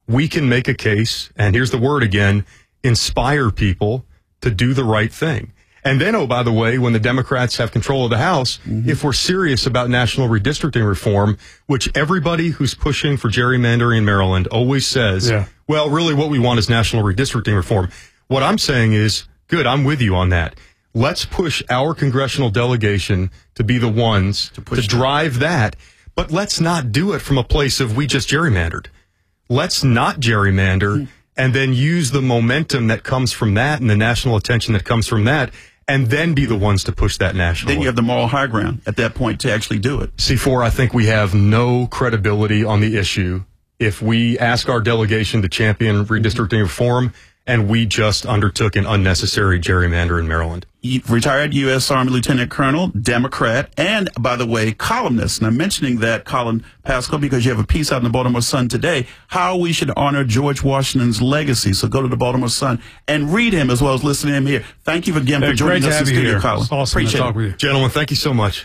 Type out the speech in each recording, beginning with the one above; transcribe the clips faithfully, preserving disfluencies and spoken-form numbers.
we can make a case, and here's the word again, inspire people to do the right thing. And then, oh, by the way, when the Democrats have control of the House, mm-hmm. if we're serious about national redistricting reform, which everybody who's pushing for gerrymandering in Maryland always says, yeah. well, really what we want is national redistricting reform. What I'm saying is, good, I'm with you on that. Let's push our congressional delegation to be the ones to, to drive that, but let's not do it from a place of we just gerrymandered. Let's not gerrymander mm-hmm. and then use the momentum that comes from that and the national attention that comes from that, and then be the ones to push that national. Then you have the moral high ground at that point to actually do it. C four, I think we have no credibility on the issue if we ask our delegation to champion redistricting reform and we just undertook an unnecessary gerrymander in Maryland. Retired U S Army Lieutenant Colonel, Democrat, and, by the way, columnist. And I'm mentioning that, Colin Pascal, because you have a piece out in the Baltimore Sun today, how we should honor George Washington's legacy. So go to the Baltimore Sun and read him as well as listen to him here. Thank you again hey, for joining us in the studio, Colin. It's awesome Appreciate to talk it. with you. Gentlemen, thank you so much.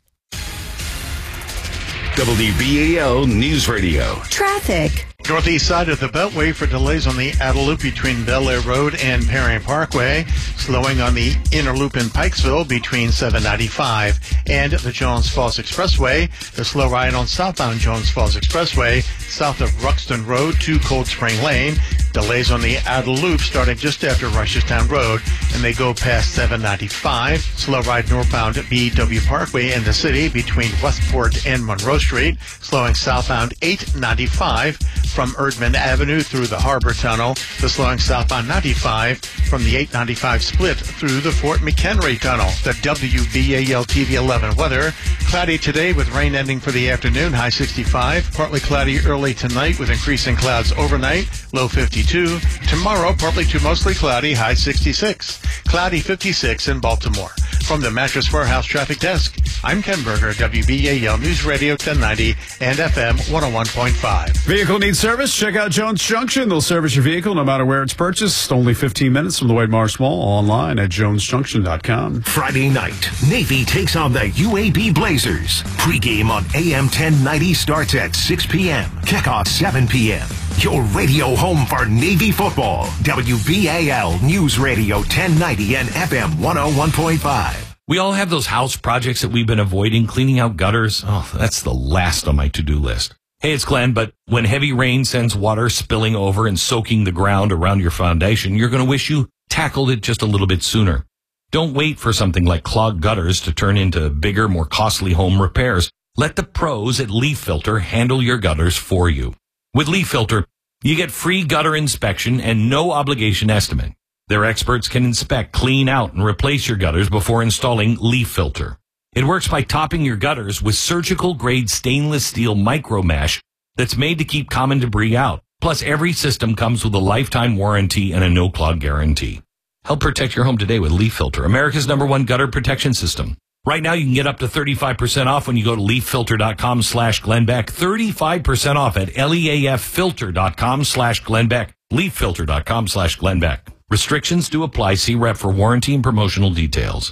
W B A L News Radio. Traffic. Northeast side of the Beltway for delays on the outer loop between Bel Air Road and Perry Parkway. Slowing on the inner loop in Pikesville between seven ninety-five and the Jones Falls Expressway. The slow ride on southbound Jones Falls Expressway south of Ruxton Road to Cold Spring Lane. Delays on the outer loop starting just after Rushestown Road, and they go past seven ninety-five. Slow ride northbound B W Parkway in the city between Westport and Monroe Street. Slowing southbound eight ninety-five from Erdman Avenue through the Harbor Tunnel. The slowing southbound ninety-five from the eight ninety-five split through the Fort McHenry Tunnel. The W B A L T V eleven weather. Cloudy today with rain ending for the afternoon, high sixty-five. Partly cloudy early tonight with increasing clouds overnight, low fifty-two. Tomorrow, partly to mostly cloudy, high sixty-six. Cloudy fifty-six in Baltimore. From the Mattress Warehouse Traffic Desk, I'm Ken Berger, W B A L News Radio ten ninety and F M one oh one point five. Vehicle needs service? Check out Jones Junction. They'll service your vehicle no matter where it's purchased. Only fifteen minutes from the White Marsh Mall. Online at jones junction dot com. Friday night, Navy takes on the U A B Blazers. Pre-game on A M ten ninety starts at six p.m. Kickoff seven p.m. Your radio home for Navy football. W B A L News Radio ten ninety and F M one oh one point five. We all have those house projects that we've been avoiding, cleaning out gutters. Oh, that's the last on my to-do list. Hey, it's Glenn, but when heavy rain sends water spilling over and soaking the ground around your foundation, you're going to wish you tackled it just a little bit sooner. Don't wait for something like clogged gutters to turn into bigger, more costly home repairs. Let the pros at Leaf Filter handle your gutters for you. With Leaf Filter, you get free gutter inspection and no obligation estimate. Their experts can inspect, clean out, and replace your gutters before installing Leaf Filter. It works by topping your gutters with surgical-grade stainless steel micro mesh that's made to keep common debris out. Plus, every system comes with a lifetime warranty and a no-clog guarantee. Help protect your home today with Leaf Filter, America's number one gutter protection system. Right now, you can get up to thirty-five percent off when you go to leaf filter dot com slash Glenn Beck. thirty-five percent off at leaf filter dot com slash Glenn Beck. leaf filter dot com slash Glenn Beck. Restrictions do apply. See rep for warranty and promotional details.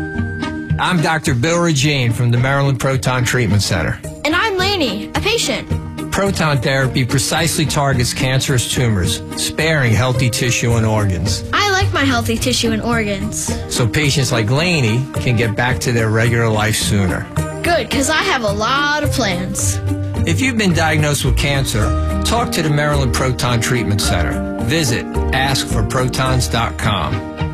I'm Doctor Bill Regine from the Maryland Proton Treatment Center. And I'm Lainey, a patient. Proton therapy precisely targets cancerous tumors, sparing healthy tissue and organs. I like my healthy tissue and organs. So patients like Lainey can get back to their regular life sooner. Good, because I have a lot of plans. If you've been diagnosed with cancer, talk to the Maryland Proton Treatment Center. Visit ask for protons dot com.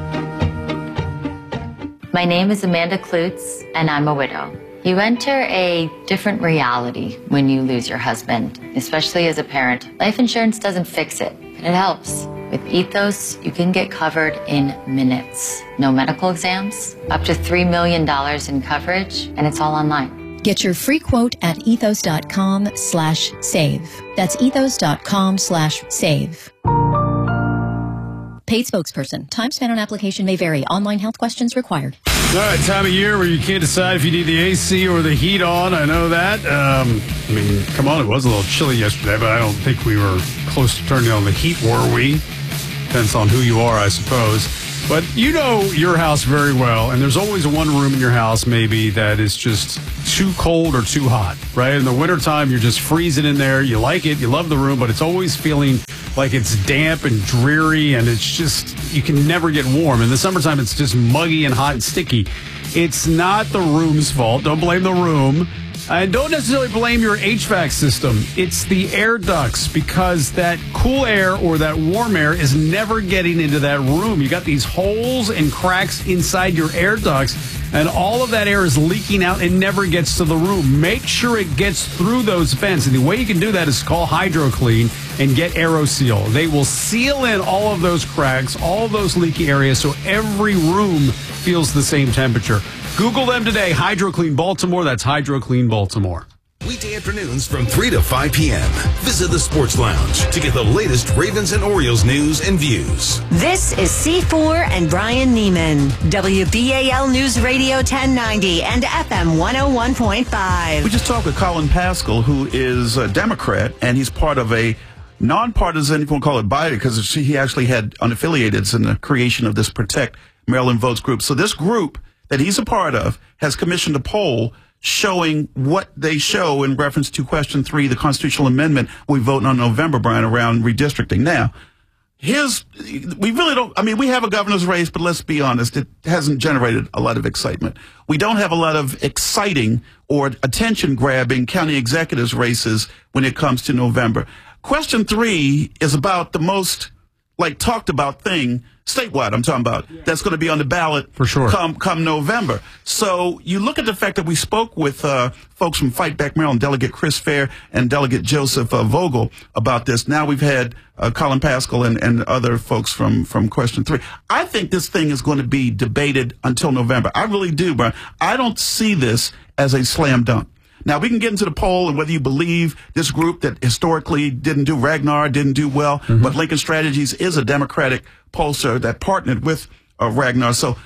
My name is Amanda Klutz, and I'm a widow. You enter a different reality when you lose your husband, especially as a parent. Life insurance doesn't fix it, but it helps. With Ethos, you can get covered in minutes. No medical exams, up to three million dollars in coverage, and it's all online. Get your free quote at ethos dot com slash save. That's ethos dot com slash save. Paid spokesperson. Time spent on application may vary. Online health questions required. All right, time of year where you can't decide if you need the A C or the heat on. I know that. Um, I mean, come on, it was a little chilly yesterday, but I don't think we were close to turning on the heat, were we? Depends on who you are, I suppose. But you know your house very well, and there's always one room in your house maybe that is just too cold or too hot, right? In the wintertime, you're just freezing in there. You like it, you love the room, but it's always feeling like it's damp and dreary, and it's just, you can never get warm. In the summertime, it's just muggy and hot and sticky. It's not the room's fault. Don't blame the room. And don't necessarily blame your H V A C system. It's the air ducts, because that cool air or that warm air is never getting into that room. You got these holes and cracks inside your air ducts, and all of that air is leaking out and never gets to the room. Make sure it gets through those vents. And the way you can do that is call HydroClean and get AeroSeal. They will seal in all of those cracks, all of those leaky areas, so every room feels the same temperature. Google them today, HydroClean Baltimore. That's HydroClean Baltimore. Weekday afternoons from three to five p.m. Visit the Sports Lounge to get the latest Ravens and Orioles news and views. This is C four and Brian Neiman, W B A L News Radio ten ninety and F M one oh one point five. We just talked with Colin Pascal, who is a Democrat, and he's part of a nonpartisan, if you want to call it body, because he actually had unaffiliateds in the creation of this Protect Maryland Votes group. So this group that he's a part of has commissioned a poll showing what they show in reference to question three, the constitutional amendment we vote on November, Brian, around redistricting. Now, here's, we really don't, I mean, we have a governor's race, but let's be honest, it hasn't generated a lot of excitement. We don't have a lot of exciting or attention-grabbing county executives races when it comes to November. Question three is about the most, like, talked about thing statewide, I'm talking about, yeah. that's going to be on the ballot for sure come come November. So you look at the fact that we spoke with uh, folks from Fight Back Maryland, Delegate Chris Fair and Delegate Joseph uh, Vogel about this. Now we've had uh, Colin Pascal and, and other folks from, from Question three. I think this thing is going to be debated until November. I really do, Brian. I don't see this as a slam dunk. Now, we can get into the poll and whether you believe this group that historically didn't do, Ragnar didn't do well, mm-hmm. but Lincoln Strategies is a Democratic pollster that partnered with uh, Ragnar. So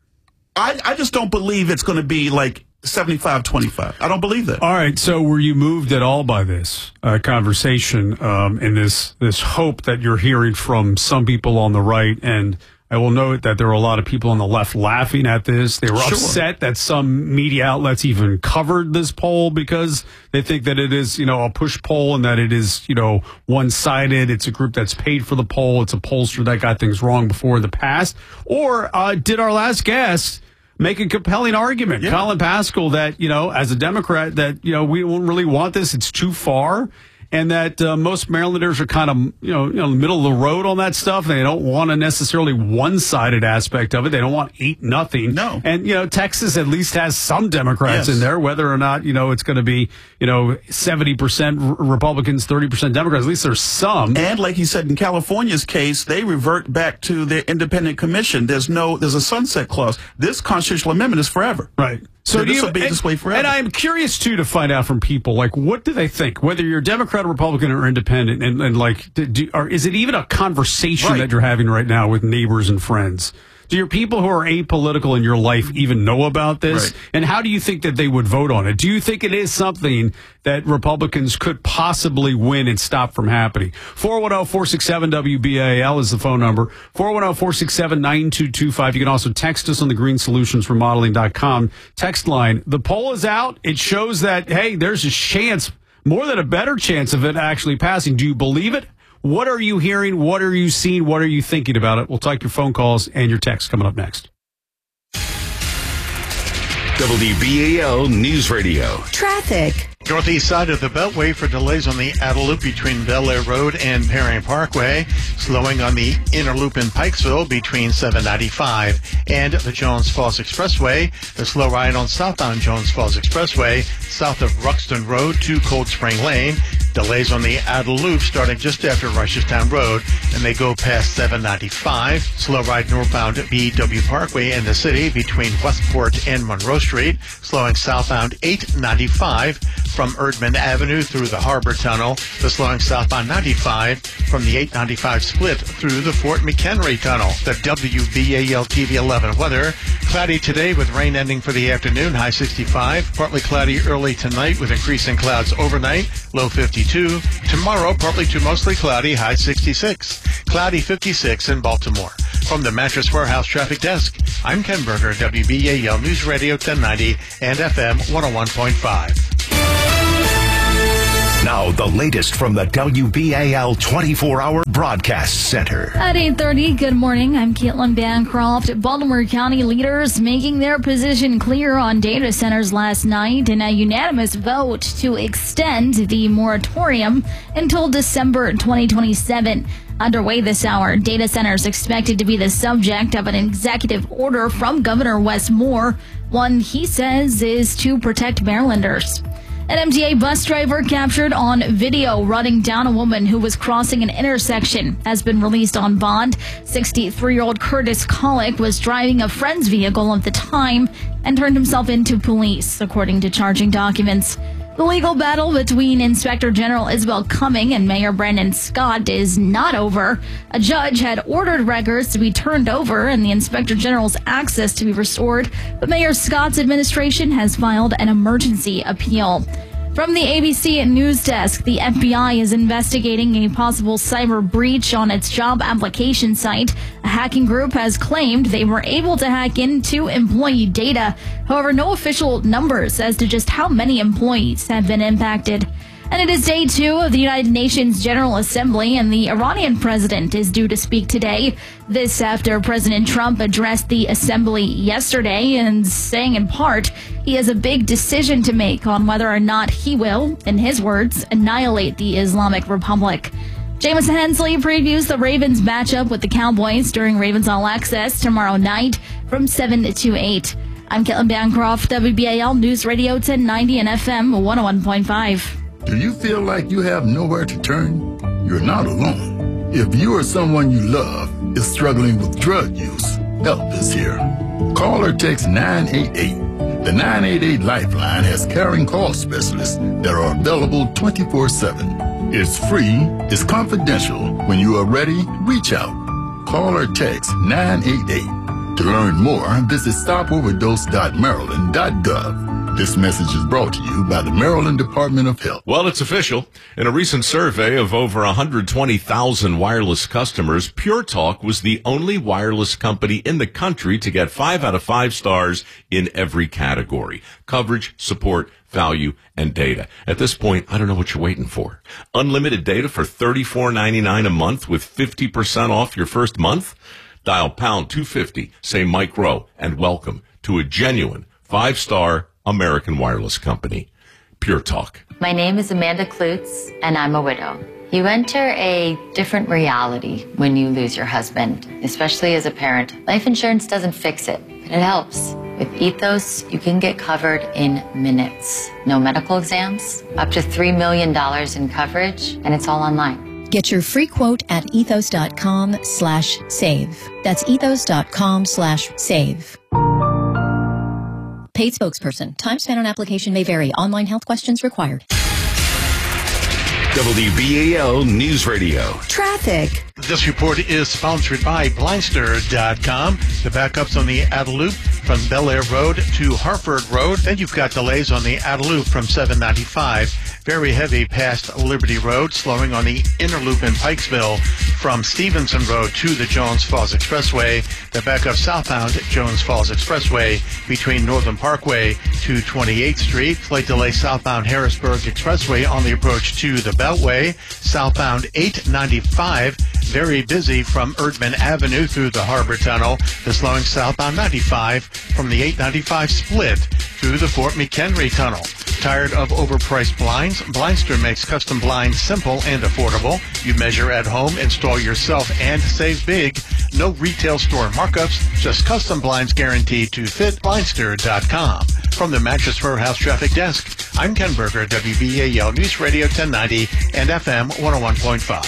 I, I just don't believe it's going to be like seventy-five twenty-five. I don't believe that. All right. So were you moved at all by this uh, conversation um, and this, this hope that you're hearing from some people on the right? And I will note that there were a lot of people on the left laughing at this. They were sure. upset that some media outlets even covered this poll because they think that it is, you know, a push poll and that it is, you know, one-sided. It's a group that's paid for the poll. It's a pollster that got things wrong before in the past. Or uh, did our last guest make a compelling argument, yeah. Colin Pascal, that, you know, as a Democrat, that, you know, we don't really want this. It's too far. And that uh, most Marylanders are kind of, you know, you know, middle of the road on that stuff. They don't want a necessarily one-sided aspect of it. They don't want eight nothing. No. And, you know, Texas at least has some Democrats yes. in there, whether or not, you know, it's going to be, you know, seventy percent Republicans, thirty percent Democrats. At least there's some. And like he said, in California's case, they revert back to their independent commission. There's no, there's a sunset clause. This constitutional amendment is forever. Right. So, so this you, will be and, this way forever. And I'm curious, too, to find out from people, like, what do they think? Whether you're Democrat, Republican, or independent, and, and like, do, or is it even a conversation right. that you're having right now with neighbors and friends? Do your people who are apolitical in your life even know about this? Right. And how do you think that they would vote on it? Do you think it is something that Republicans could possibly win and stop from happening? four one zero, four six seven, W B A L is the phone number. four one zero, four six seven, nine two two five. You can also text us on the green solutions remodeling dot com text line. The poll is out. It shows that, hey, there's a chance, more than a better chance of it actually passing. Do you believe it? What are you hearing? What are you seeing? What are you thinking about it? We'll take your phone calls and your texts coming up next. W B A L News Radio. Traffic. Northeast side of the Beltway for delays on the outer loop between Bel Air Road and Perry Parkway. Slowing on the inner loop in Pikesville between seven ninety-five and the Jones Falls Expressway. The slow ride on southbound Jones Falls Expressway south of Ruxton Road to Cold Spring Lane. Delays on the outer loop starting just after Reisterstown Road, and they go past seven ninety-five. Slow ride northbound B W Parkway in the city between Westport and Monroe Street. Slowing southbound eight ninety-five from Erdman Avenue through the Harbor Tunnel. The slowing southbound ninety-five from the eight ninety-five split through the Fort McHenry Tunnel. The W B A L T V eleven weather. Cloudy today with rain ending for the afternoon, high sixty-five. Partly cloudy early tonight with increasing clouds overnight, low fifty-two. Tomorrow, partly to mostly cloudy, high sixty-six. Cloudy fifty-six in Baltimore. From the Mattress Warehouse Traffic Desk, I'm Ken Berger, W B A L News Radio ten ninety and F M one oh one point five. Now, the latest from the W B A L twenty-four hour Broadcast Center. At eight thirty, good morning. I'm Caitlin Bancroft. Baltimore County leaders making their position clear on data centers last night in a unanimous vote to extend the moratorium until December twenty twenty-seven. Underway this hour, data centers expected to be the subject of an executive order from Governor Wes Moore, one he says is to protect Marylanders. An M T A bus driver captured on video running down a woman who was crossing an intersection has been released on bond. sixty-three-year-old Curtis Collick was driving a friend's vehicle at the time and turned himself into police, according to charging documents. The legal battle between Inspector General Isabel Cumming and Mayor Brandon Scott is not over. A judge had ordered records to be turned over and the Inspector General's access to be restored, but Mayor Scott's administration has filed an emergency appeal. From the A B C News Desk, the F B I is investigating a possible cyber breach on its job application site. A hacking group has claimed they were able to hack into employee data. However, no official numbers as to just how many employees have been impacted. And it is day two of the United Nations General Assembly, and the Iranian president is due to speak today. This after President Trump addressed the assembly yesterday and saying in part he has a big decision to make on whether or not he will, in his words, annihilate the Islamic Republic. Jamison Hensley previews the Ravens matchup with the Cowboys during Ravens All Access tomorrow night from seven to eight. I'm Caitlin Bancroft, W B A L News Radio ten ninety and F M one oh one point five. Do you feel like you have nowhere to turn? You're not alone. If you or someone you love is struggling with drug use, help is here. Call or text nine eight eight. The nine eight eight Lifeline has caring call specialists that are available twenty-four seven. It's free, it's confidential. When you are ready, reach out. Call or text nine eight eight. To learn more, visit stop overdose dot maryland dot gov. This message is brought to you by the Maryland Department of Health. Well, it's official. In a recent survey of over one hundred twenty thousand wireless customers, Pure Talk was the only wireless company in the country to get five out of five stars in every category: coverage, support, value, and data. At this point, I don't know what you're waiting for. Unlimited data for thirty-four ninety-nine a month with fifty percent off your first month? Dial pound two fifty, say Mike Rowe, and welcome to a genuine five-star American wireless company, Pure Talk. My name is Amanda Klutz, and I'm a widow. You enter a different reality when you lose your husband, especially as a parent. Life insurance doesn't fix it, but it helps. With Ethos, you can get covered in minutes. No medical exams, up to three million dollars in coverage, and it's all online. Get your free quote at ethos.com slash save. That's ethos.com slash save. Paid spokesperson. Time spent on application may vary. Online health questions required. W B A L News Radio. Traffic. This report is sponsored by Blindster dot com. The backups on the Adelup from Bel Air Road to Harford Road. Then you've got delays on the Adelup from seven ninety-five. Very heavy past Liberty Road, slowing on the inner loop in Pikesville from Stevenson Road to the Jones Falls Expressway. The backup southbound Jones Falls Expressway between Northern Parkway to twenty-eighth Street. Slight delay southbound Harrisburg Expressway on the approach to the Beltway. Southbound eight ninety-five. Very busy from Erdman Avenue through the Harbor Tunnel. The slowing southbound ninety-five from the eight ninety-five split through the Fort McHenry Tunnel. Tired of overpriced blinds? Blindster makes custom blinds simple and affordable. You measure at home, install yourself, and save big. No retail store markups, just custom blinds guaranteed to fit. Blindster dot com. From the Mattress Warehouse Traffic Desk, I'm Ken Berger, W B A L News Radio ten ninety and F M one oh one point five.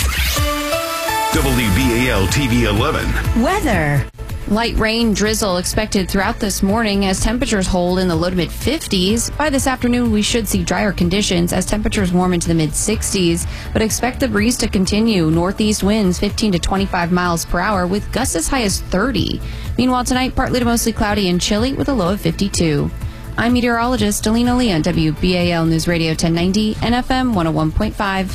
W B A L T V eleven. Weather. Light rain drizzle expected throughout this morning as temperatures hold in the low to mid fifties. By this afternoon, we should see drier conditions as temperatures warm into the mid sixties, but expect the breeze to continue. Northeast winds fifteen to twenty-five miles per hour with gusts as high as thirty. Meanwhile, tonight, partly to mostly cloudy and chilly with a low of fifty-two. I'm meteorologist Alina Lee on W B A L News Radio ten ninety and F M one oh one point five.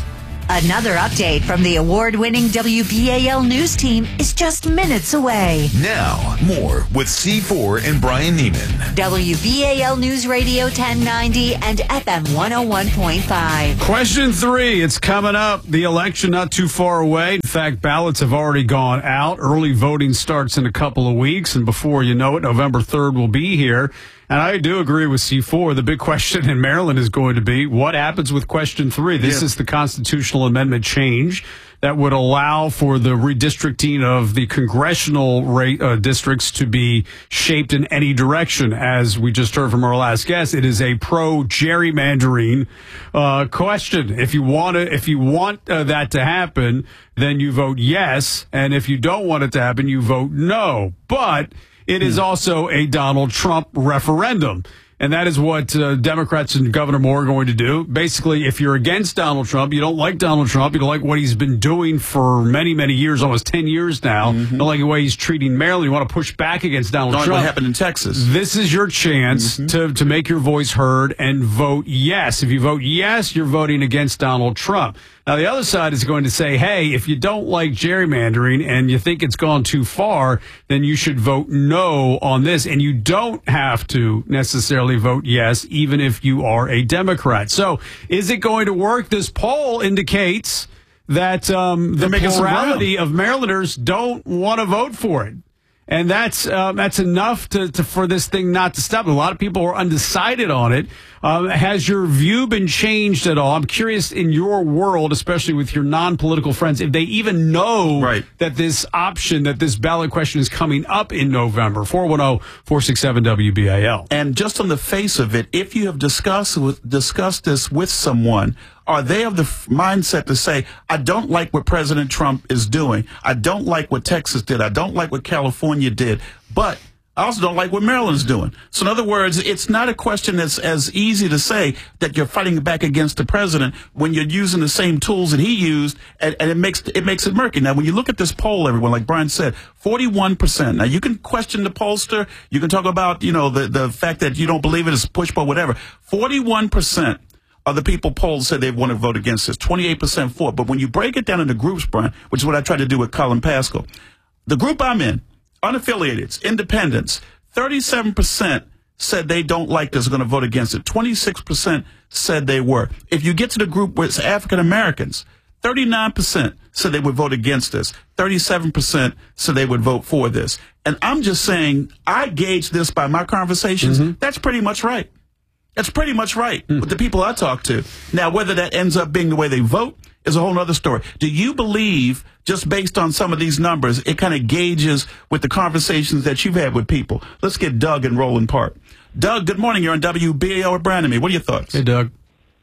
Another update from the award-winning W B A L News team is just minutes away. Now, more with C four and Brian Neiman. W B A L News Radio ten ninety and F M one oh one point five. Question three. It's coming up. The election not too far away. In fact, ballots have already gone out. Early voting starts in a couple of weeks, and before you know it, November third will be here. And I do agree with C four. The big question in Maryland is going to be, what happens with question three? This yeah. is the constitutional amendment change that would allow for the redistricting of the congressional rate, uh, districts to be shaped in any direction. As we just heard from our last guest, it is a pro-gerrymandering uh, question. If you want to, if you want uh, that to happen, then you vote yes. And if you don't want it to happen, you vote no. But it is also a Donald Trump referendum. And that is what uh, Democrats and Governor Moore are going to do. Basically, if you're against Donald Trump, you don't like Donald Trump, you don't like what he's been doing for many, many years, almost ten years now, mm-hmm. don't like the way he's treating Maryland, you want to push back against Donald don't Trump. Like what happened in Texas. This is your chance mm-hmm. to, to make your voice heard and vote yes. If you vote yes, you're voting against Donald Trump. Now, the other side is going to say, hey, if you don't like gerrymandering and you think it's gone too far, then you should vote no on this. And you don't have to necessarily vote yes, even if you are a Democrat. So is it going to work? This poll indicates that um, the plurality of Marylanders don't want to vote for it. And that's uh, that's enough to, to for this thing not to stop. A lot of people are undecided on it. Um, has your view been changed at all? I'm curious in your world, especially with your non-political friends, if they even know right. that this option, that this ballot question is coming up in November. four one zero, four six seven, W B A L. And just on the face of it, if you have discussed discussed this with someone, are they of the f- mindset to say, I don't like what President Trump is doing. I don't like what Texas did. I don't like what California did. But I also don't like what Maryland's doing. So in other words, it's not a question that's as easy to say that you're fighting back against the president when you're using the same tools that he used, and, and it makes it makes it murky. Now, when you look at this poll, everyone, like Brian said, forty-one percent. Now, you can question the pollster. You can talk about, you know, the, the fact that you don't believe it is push, but whatever. forty-one percent. Of the people polled said they want to vote against this, twenty-eight percent for it. But when you break it down into groups, Brian, which is what I tried to do with Colin Pascal, the group I'm in, unaffiliated, independents, thirty-seven percent said they don't like this, are going to vote against it. twenty-six percent said they were. If you get to the group where it's African Americans, thirty-nine percent said they would vote against this. thirty-seven percent said they would vote for this. And I'm just saying, I gauge this by my conversations. Mm-hmm. That's pretty much right. That's pretty much right with the people I talk to. Now, whether that ends up being the way they vote is a whole other story. Do you believe, just based on some of these numbers, it kind of gauges with the conversations that you've had with people? Let's get Doug in Roland Park. Doug, good morning. You're on W B A L with Brandon. What are your thoughts? Hey, Doug.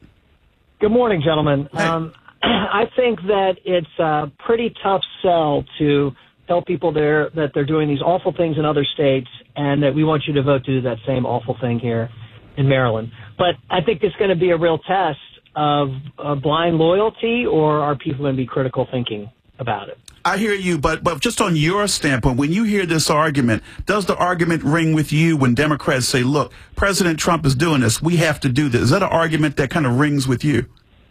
Good morning, gentlemen. Hey. Um, I think that it's a pretty tough sell to tell people there that they're doing these awful things in other states and that we want you to vote to do that same awful thing here in Maryland. But I think it's going to be a real test of uh, blind loyalty, or are people going to be critical thinking about it? I hear you, but but just on your standpoint, when you hear this argument, does the argument ring with you when Democrats say, look, President Trump is doing this, we have to do this? Is that an argument that kind of rings with you?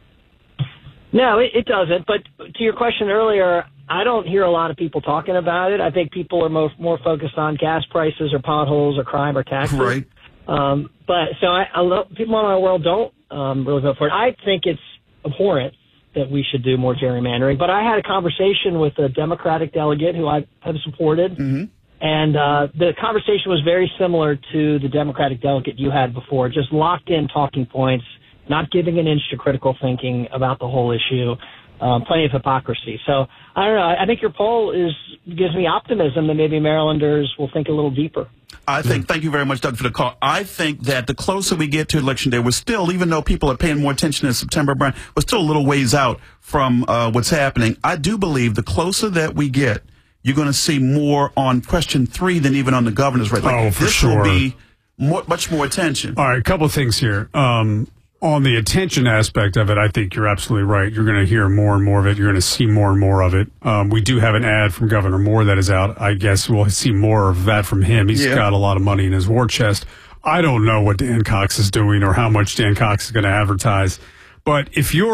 No, it, it doesn't. But to your question earlier, I don't hear a lot of people talking about it. I think people are more, more focused on gas prices or potholes or crime or taxes. Right. Um, but so I, I love, people in our world don't um, really vote for it. I think it's abhorrent that we should do more gerrymandering. But I had a conversation with a Democratic delegate who I have supported, mm-hmm. and uh, the conversation was very similar to the Democratic delegate you had before, just locked in talking points, not giving an inch to critical thinking about the whole issue. Um, plenty of hypocrisy. So I don't know. I think your poll is gives me optimism that maybe Marylanders will think a little deeper. I think, thank you very much, Doug, for the call. I think that the closer we get to Election Day, we're still, even though people are paying more attention in September, Brian, we're still a little ways out from uh, what's happening. I do believe the closer that we get, you're going to see more on question three than even on the governor's race. Like, oh, for this sure. will be more, much more attention. All right, a couple of things here. Um, on the attention aspect of it, I think you're absolutely right. You're going to hear more and more of it. You're going to see more and more of it. Um, we do have an ad from Governor Moore that is out. I guess we'll see more of that from him. He's yeah. got a lot of money in his war chest. I don't know what Dan Cox is doing or how much Dan Cox is going to advertise. But if you're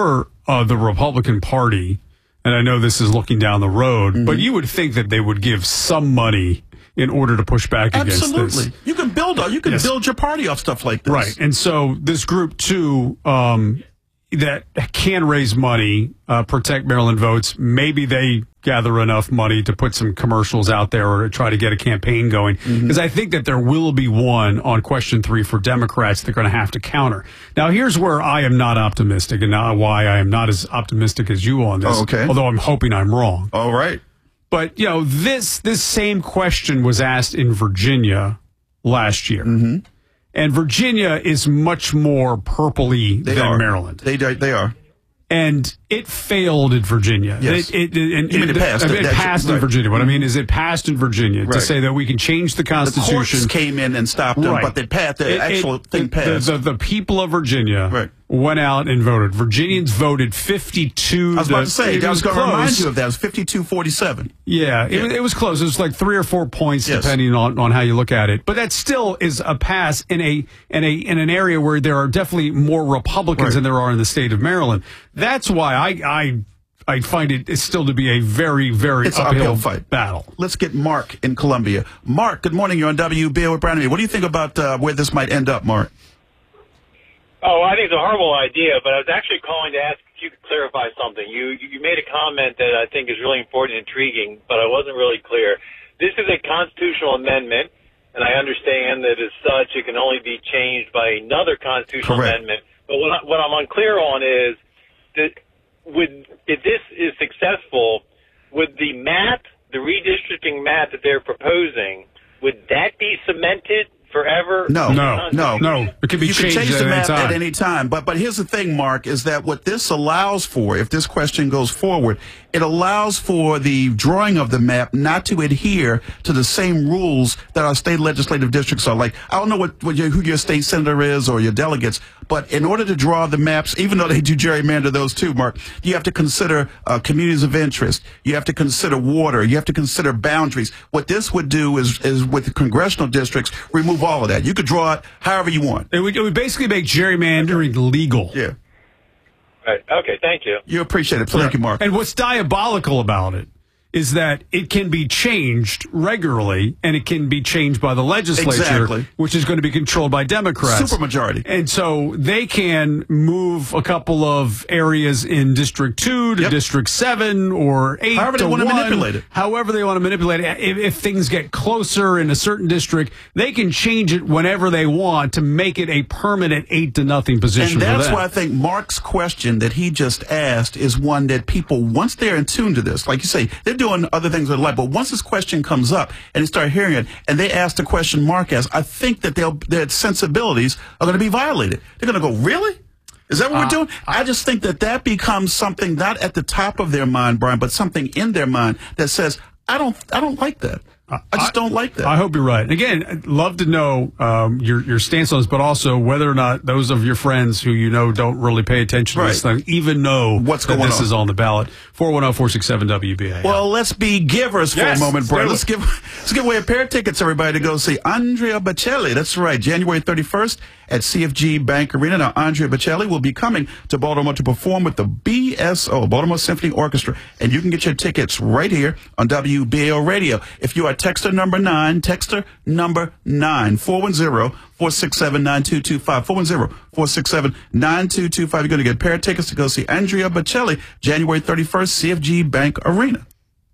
uh, the Republican Party, and I know this is looking down the road, mm-hmm. but you would think that they would give some money in order to push back against this. Absolutely. You can build you can yes. build your party off stuff like this. Right. And so this group too, um, that can raise money, uh, protect Maryland votes. Maybe they gather enough money to put some commercials out there or to try to get a campaign going. Because mm-hmm. I think that there will be one on question three for Democrats they're going to have to counter. Now, here's where I am not optimistic and not why I am not as optimistic as you on this. Oh, okay. Although I'm hoping I'm wrong. All right. But, you know, this, this same question was asked in Virginia last year. Mm-hmm. And Virginia is much more purpley they than are. Maryland. They they are. And it failed in Virginia. Yes. It, it, it, you mean it passed? I mean, it That's, passed right. in Virginia. What I mean is it passed in Virginia right. to say that we can change the Constitution. The courts came in and stopped them, right. but they passed, the it, actual it, thing passed. The, the, the people of Virginia right. went out and voted. Virginians voted fifty-two. I was about to say, I was going to close. remind you of that. It was fifty-two forty-seven. Yeah, yeah. It, it was close. It was like three or four points, yes. depending on, on how you look at it. But that still is a pass in a in a in an area where there are definitely more Republicans right. than there are in the state of Maryland. That's why I I, I find it still to be a very very it's uphill, uphill fight battle. Let's get Mark in Columbia. Mark, good morning. You're on W B A with Brandon. What do you think about uh, where this might end up, Mark? Oh, I think it's a horrible idea, but I was actually calling to ask if you could clarify something. You you made a comment that I think is really important and intriguing, but I wasn't really clear. This is a constitutional amendment, and I understand that as such it can only be changed by another constitutional Correct. amendment. But what, I, what I'm unclear on is that would, if this is successful, would the map, the redistricting map that they're proposing, would that be cemented forever? No, no, no, no. It can be you changed can change at the any map time. at any time. But but here's the thing, Mark, is that what this allows for, if this question goes forward, it allows for the drawing of the map not to adhere to the same rules that our state legislative districts are. Like, I don't know what, what your, who your state senator is or your delegates, but in order to draw the maps, even though they do gerrymander those too, Mark, you have to consider uh, communities of interest. You have to consider water. You have to consider boundaries. What this would do is, is with the congressional districts, remove all of that. You could draw it however you want. It would, it would basically make gerrymandering legal. Yeah. Right. Okay, thank you. You appreciate it. Thank you, Mark. And what's diabolical about it is that it can be changed regularly, and it can be changed by the legislature, exactly. which is going to be controlled by Democrats. Supermajority. And so they can move a couple of areas in District two to yep. District seven or eight however to they want one, to manipulate it. However they want to manipulate it. If, if things get closer in a certain district, they can change it whenever they want to make it a permanent eight to nothing position. And that's for them. why I think Mark's question that he just asked is one that people, once they're in tune to this, like you say, they're doing other things with life, but once this question comes up and they start hearing it and they ask the question Mark asked, I think that they'll, their sensibilities are going to be violated. They're going to go, really? Is that what uh, we're doing? I just think that that becomes something not at the top of their mind, Brian, but something in their mind that says, I don't, I don't like that. I just don't like that. I hope you're right. Again, I'd love to know um, your your stance on this, but also whether or not those of your friends who you know don't really pay attention right. to this thing even know what's that going this on. is on the ballot. four one zero, four six seven, W B A. Well, let's be givers for yes, a moment, Brian. let's Let's give let's give away a pair of tickets, everybody, to go see Andrea Bocelli. That's right, January thirty-first at C F G Bank Arena. Now, Andrea Bocelli will be coming to Baltimore to perform with the B S O, Baltimore Symphony Orchestra, and you can get your tickets right here on W B A L Radio. If you are texter number nine, texter number nine, four one zero, four six seven, nine two two five, four one zero, four six seven, nine two two five. You're going to get a pair of tickets to go see Andrea Bocelli, January thirty-first, C F G Bank Arena.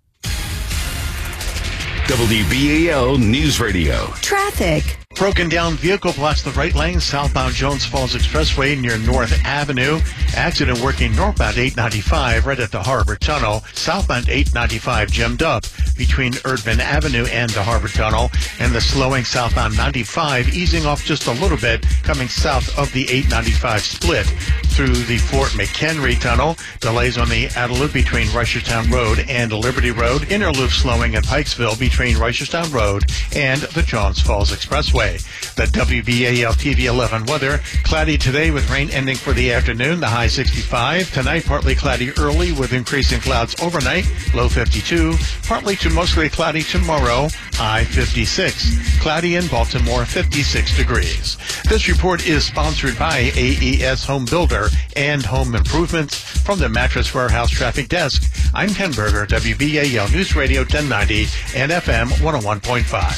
W B A L News Radio. Traffic. Broken down vehicle blocks the right lane southbound Jones Falls Expressway near North Avenue. Accident working northbound eight ninety-five right at the Harbor Tunnel. Southbound eight ninety-five jammed up between Erdman Avenue and the Harbor Tunnel. And the slowing southbound ninety-five easing off just a little bit coming south of the eight ninety-five split through the Fort McHenry Tunnel. Delays on the outer loop between Reisterstown Road and Liberty Road. Inner loop slowing at Pikesville between Reisterstown Road and the Jones Falls Expressway. The W B A L T V eleven weather. Cloudy today with rain ending for the afternoon. The high sixty-five. Tonight, partly cloudy early with increasing clouds overnight. Low fifty-two. Partly to to mostly cloudy tomorrow, high fifty-six. Cloudy in Baltimore, fifty-six degrees. This report is sponsored by A E S Home Builder and Home Improvements. From the Mattress Warehouse Traffic Desk, I'm Ken Berger, W B A L News Radio ten ninety and F M one oh one point five.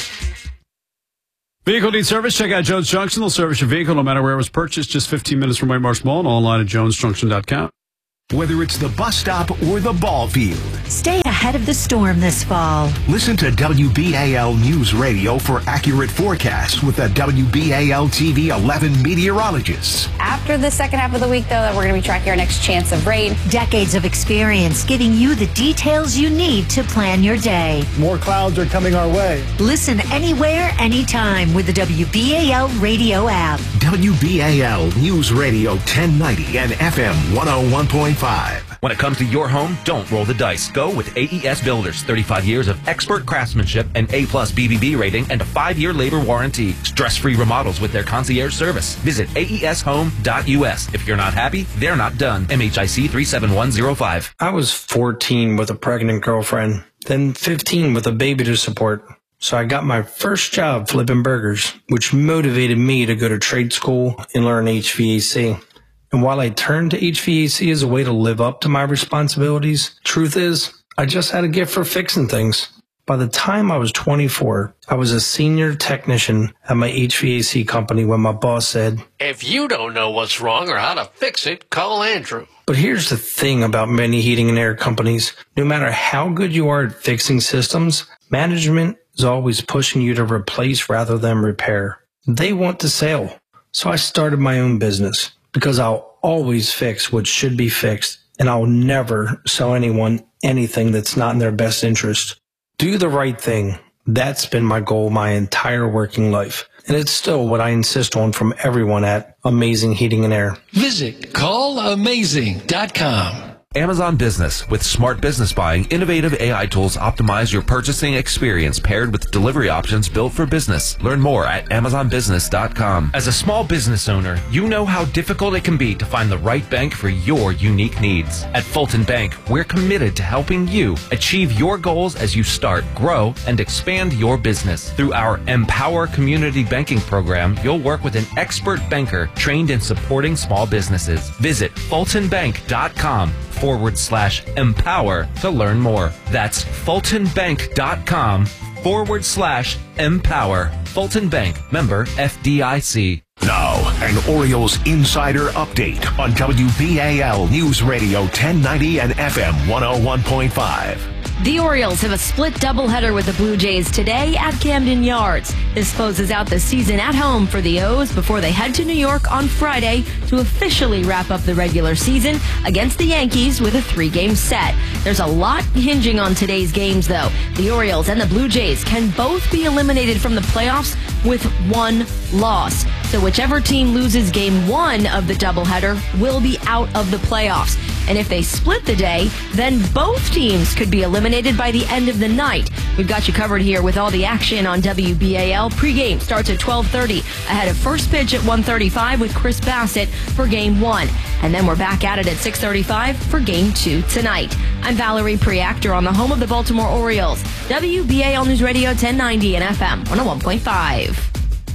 Vehicle needs service? Check out Jones Junction. They'll service your vehicle no matter where it was purchased. Just fifteen minutes from White Marsh Mall and online at jones junction dot com. Whether it's the bus stop or the ball field, Stay ahead of the storm this fall. listen to W B A L News Radio for accurate forecasts with the W B A L T V eleven meteorologists. After the second half of the week, though, that we're going to be tracking our next chance of rain. Decades of experience giving you the details you need to plan your day. More clouds are coming our way. Listen anywhere, anytime with the W B A L radio app. W B A L News Radio ten ninety and F M one oh one point five. When it comes to your home, don't roll the dice. Go with A E S Builders. thirty-five years of expert craftsmanship, an A plus B B B rating, and a five-year labor warranty. Stress-free remodels with their concierge service. Visit A E S home dot U S. If you're not happy, they're not done. M H I C three seven one zero five. I was fourteen with a pregnant girlfriend, then fifteen with a baby to support. So I got my first job flipping burgers, which motivated me to go to trade school and learn H V A C. And while I turned to H V A C as a way to live up to my responsibilities, truth is, I just had a gift for fixing things. By the time I was twenty-four, I was a senior technician at my H V A C company when my boss said, "If you don't know what's wrong or how to fix it, call Andrew." But here's the thing about many heating and air companies. No matter how good you are at fixing systems, management is always pushing you to replace rather than repair. They want to sell. So I started my own business. Because I'll always fix what should be fixed, and I'll never sell anyone anything that's not in their best interest. Do the right thing. That's been my goal my entire working life. And it's still what I insist on from everyone at Amazing Heating and Air. Visit call amazing dot com. Amazon Business. With smart business buying, innovative A I tools optimize your purchasing experience paired with delivery options built for business. Learn more at amazon business dot com. As a small business owner, you know how difficult it can be to find the right bank for your unique needs. At Fulton Bank, we're committed to helping you achieve your goals as you start, grow, and expand your business. Through our Empower Community Banking program, you'll work with an expert banker trained in supporting small businesses. Visit fulton bank dot com forward slash empower to learn more. That's fulton bank dot com forward slash empower. Fulton Bank, member F D I C. Now, an Orioles insider update on W B A L News Radio ten ninety and F M one oh one point five. The Orioles have a split doubleheader with the Blue Jays today at Camden Yards. This closes out the season at home for the O's before they head to New York on Friday to officially wrap up the regular season against the Yankees with a three-game set. There's a lot hinging on today's games, though. The Orioles and the Blue Jays can both be eliminated from the playoffs with one loss. So whichever team loses game one of the doubleheader will be out of the playoffs. And if they split the day, then both teams could be eliminated by the end of the night. We've got you covered here with all the action on W B A L. Pregame starts at twelve thirty ahead of first pitch at one thirty-five with Chris Bassett for game one. And then we're back at it at six thirty-five for game two tonight. I'm Valerie Preactor on the home of the Baltimore Orioles. W B A L News Radio ten ninety and F M one oh one point five.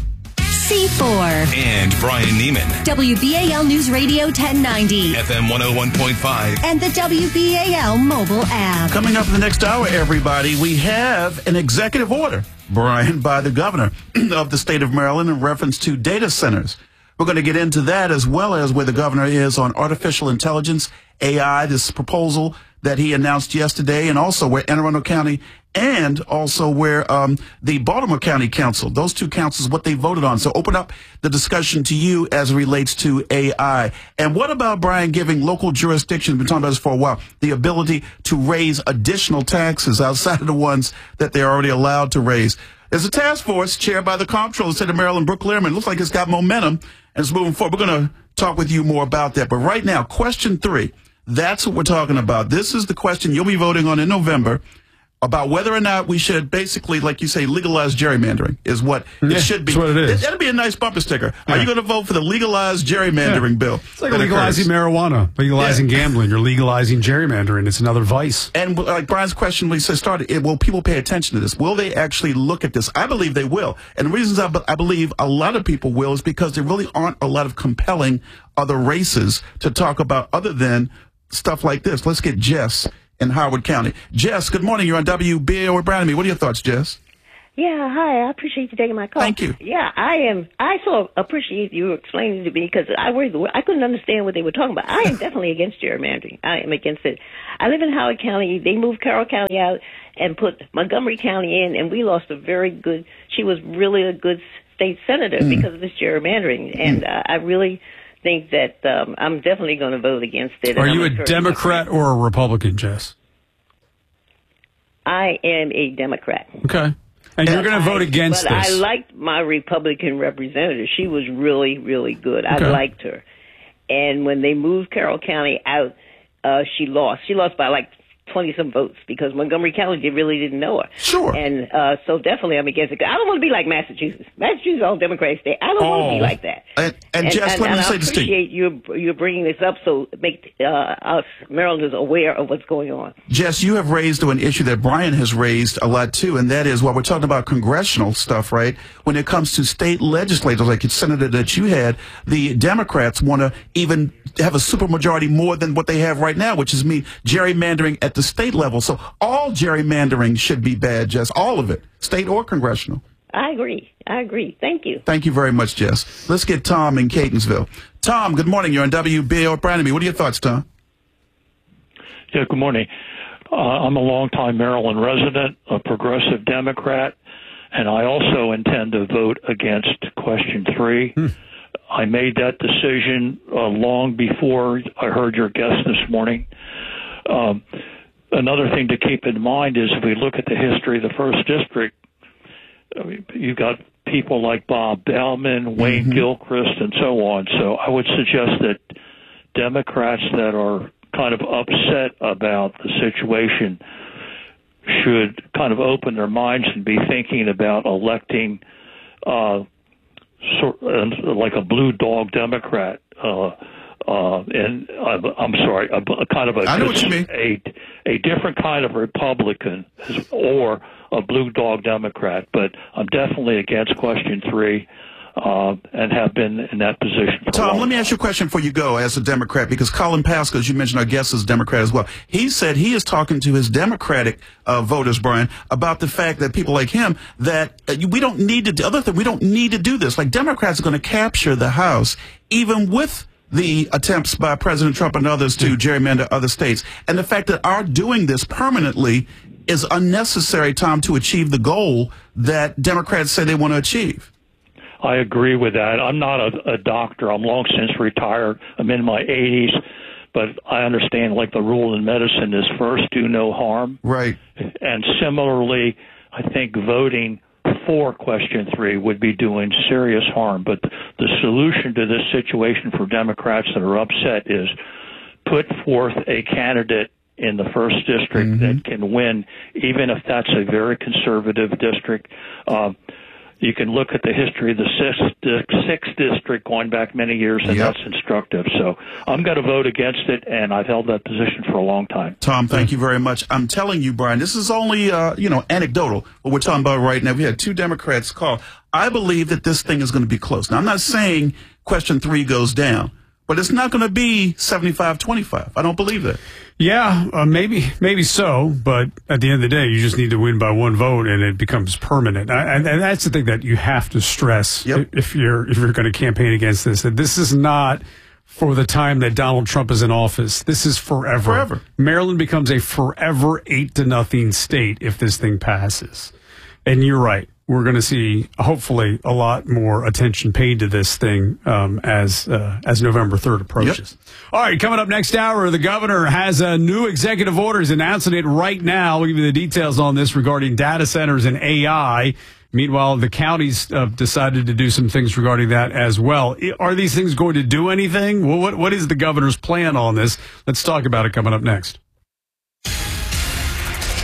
C four. And Brian Neiman. W B A L News Radio ten ninety. F M one oh one point five. And the W B A L mobile app. Coming up in the next hour, everybody, we have an executive order, Brian, by the governor of the state of Maryland in reference to data centers. We're going to get into that as well as where the governor is on artificial intelligence, A I, this proposal that he announced yesterday, and also where Anne Arundel County and also where um, the Baltimore County Council, those two councils, what they voted on. So open up the discussion to you as it relates to A I. And what about, Brian, giving local jurisdictions, we've been talking about this for a while, the ability to raise additional taxes outside of the ones that they're already allowed to raise? There's a task force chaired by the comptroller of the state of Maryland, Brooke Lehrman. Looks like it's got momentum and it's moving forward. We're going to talk with you more about that. But right now, question three, that's what we're talking about. This is the question you'll be voting on in November. about whether or not we should basically, like you say, legalize gerrymandering is what Yeah, it should be. that's what it is. That'd be a nice bumper sticker. Yeah. Are you going to vote for the legalized gerrymandering Yeah. bill? It's like legalizing marijuana, legalizing Yeah. gambling, or legalizing gerrymandering. It's another vice. And like Brian's question when he said started, it, will people pay attention to this? Will they actually look at this? I believe they will. And the reasons I, be- I believe a lot of people will is because there really aren't a lot of compelling other races to talk about other than stuff like this. Let's get Jess in Howard County. Jess, good morning. You're on W B A O with Brian and me. What are your thoughts, Jess? Yeah, hi. I appreciate you taking my call. Thank you. Yeah, I am. I so appreciate you explaining to me because I was I couldn't understand what they were talking about. I am definitely against gerrymandering. I am against it. I live in Howard County. They moved Carroll County out and put Montgomery County in, and we lost a very good. She was really a good state senator mm. because of this gerrymandering, and uh, I really think that um, I'm definitely going to vote against it. Are and you I'm a Democrat or a Republican, Jess? I am a Democrat. Okay. And you're going to vote against but this. I liked my Republican representative. She was really, really good. I Okay. liked her. And when they moved Carroll County out, uh, she lost. She lost by like twenty-some votes because Montgomery County they really didn't know her. Sure. And uh, so definitely I'm against it. I don't want to be like Massachusetts. Massachusetts is all Democratic state. I don't want to Oh. be like that. And, and, Jess, and, let me and say I this to you. appreciate you you're bringing this up so make uh, us Marylanders aware of what's going on. Jess, you have raised an issue that Brian has raised a lot too, and that is while we're talking about congressional stuff, right? When it comes to state legislators, like the senator that you had, the Democrats want to even have a supermajority more than what they have right now, which is me gerrymandering at the state level. So all gerrymandering should be bad, Jess, all of it, state or congressional. I agree. I agree. Thank you. Thank you very much, Jess. Let's get Tom in Catonsville. Tom, good morning. You're on W B A O with Brian and me. What are your thoughts, Tom? Yeah, good morning. Uh, I'm a longtime Maryland resident, a progressive Democrat, and I also intend to vote against question three. Hmm. I made that decision uh, long before I heard your guest this morning. Um, another thing to keep in mind is if we look at the history of the first district, I mean, you've got people like Bob Bauman, Wayne mm-hmm. Gilchrist, and so on. So I would suggest that Democrats that are kind of upset about the situation should kind of open their minds and be thinking about electing uh, sort uh, like a blue dog Democrat. Uh, uh, and uh, I'm sorry, a, a kind of a, I know what you mean. a a different kind of Republican or a blue dog Democrat. But I'm definitely against question three. Uh, and have been in that position for a Tom, long let me ask you a question before you go as a Democrat, because Colin Pascal, as you mentioned, our guest is a Democrat as well. He said he is talking to his Democratic uh, voters, Brian, about the fact that people like him, that uh, we don't need to, the other thing, we don't need to do this. Like Democrats are going to capture the House, even with the attempts by President Trump and others to gerrymander other states. And the fact that our doing this permanently is unnecessary, Tom, to achieve the goal that Democrats say they want to achieve. I agree with that. I'm not a, a doctor. I'm long since retired. I'm in my eighties, but I understand like the rule in medicine is first do no harm. Right. And similarly, I think voting for question three would be doing serious harm. But the solution to this situation for Democrats that are upset is put forth a candidate in the first district mm-hmm. that can win, even if that's a very conservative district. Uh, You can look at the history of the sixth, sixth district going back many years, and yep. that's instructive. So I'm going to vote against it, and I've held that position for a long time. Tom, thank you very much. I'm telling you, Brian, this is only, uh, you know, anecdotal, what we're talking about right now. We had two Democrats call. I believe that this thing is going to be close. Now, I'm not saying question three goes down, but it's not going to be seventy-five twenty-five. I don't believe that. Yeah, uh, maybe maybe so, but at the end of the day, you just need to win by one vote, and it becomes permanent. I, and, and that's the thing that you have to stress yep. if you're if you're going to campaign against this. That this is not for the time that Donald Trump is in office. This is forever. Forever. Maryland becomes a forever eight to nothing state if this thing passes. And you're right. We're going to see, hopefully, a lot more attention paid to this thing um, as uh, as November third approaches. Yep. All right, coming up next hour, the governor has a new executive order. He's announcing it right now. We'll give you the details on this regarding data centers and A I. Meanwhile, the counties uh, decided to do some things regarding that as well. Are these things going to do anything? Well, what what is the governor's plan on this? Let's talk about it coming up next.